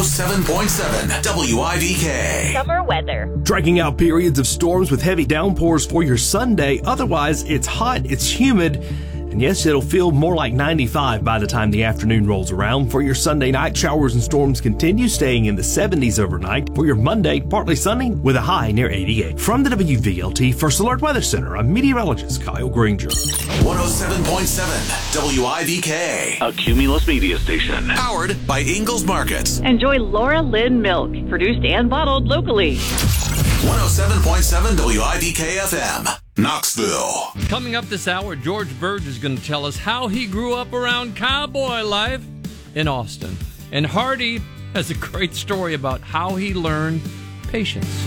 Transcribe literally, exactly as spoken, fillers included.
seven point seven W I D K. Summer weather. Dragging out periods of storms with heavy downpours for your Sunday. Otherwise, it's hot, it's humid, and yes, it'll feel more like ninety-five by the time the afternoon rolls around. For your Sunday night, showers and storms continue, staying in the seventies overnight. For your Monday, partly sunny with a high near eighty-eight. From the W V L T First Alert Weather Center, I'm meteorologist Kyle Granger. one oh seven point seven W I D K. A Cumulus media station. Powered by Ingalls Markets. Enjoy Laura Lynn milk, produced and bottled locally. one oh seven point seven W I D K F M. Knoxville. Coming up this hour, George Burge is going to tell us how he grew up around cowboy life in Austin. And Hardy has a great story about how he learned patience.